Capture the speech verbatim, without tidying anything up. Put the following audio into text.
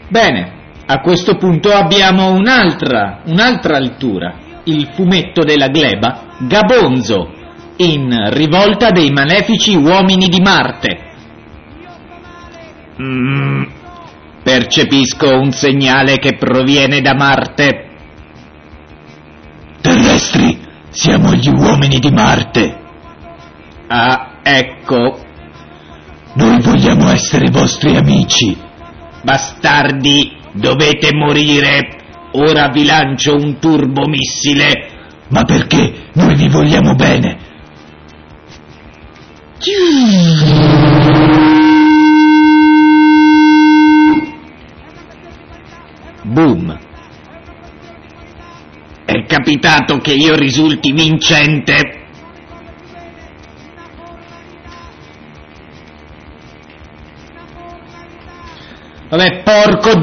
Bene, a questo punto abbiamo un'altra, un'altra lettura, il fumetto della gleba, Gabonzo, in Rivolta dei malefici uomini di Marte. Mm, percepisco un segnale che proviene da Marte. Terrestri, siamo gli uomini di Marte. Ah, ecco. Noi vogliamo essere vostri amici. Bastardi, dovete morire. Ora vi lancio un turbomissile. Ma perché? Noi vi vogliamo bene. Boom. È capitato che io risulti vincente. Vabbè, porco